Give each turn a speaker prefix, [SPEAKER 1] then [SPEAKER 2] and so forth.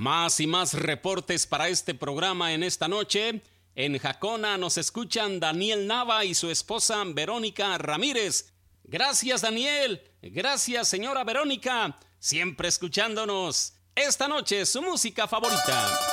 [SPEAKER 1] Más y más reportes para este programa en esta noche. En Jacona nos escuchan Daniel Nava y su esposa Verónica Ramírez. Gracias, Daniel. Gracias, señora Verónica. Siempre escuchándonos. Esta noche su música favorita.